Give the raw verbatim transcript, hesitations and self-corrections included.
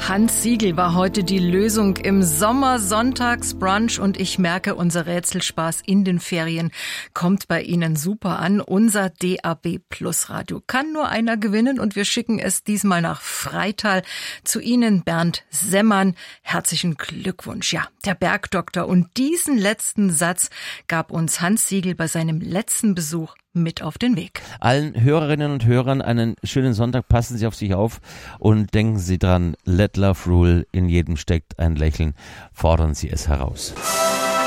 Hans Siegel war heute die Lösung im Sommersonntagsbrunch und ich merke, unser Rätselspaß in den Ferien kommt bei Ihnen super an. Unser D A B Plus Radio kann nur einer gewinnen und wir schicken es diesmal nach Freital zu Ihnen, Bernd Semmern. Herzlichen Glückwunsch. Ja, der Bergdoktor. Und diesen letzten Satz gab uns Hans Siegel bei seinem letzten Besuch mit auf den Weg. Allen Hörerinnen und Hörern einen schönen Sonntag, passen Sie auf sich auf und denken Sie dran, let love rule, in jedem steckt ein Lächeln, fordern Sie es heraus.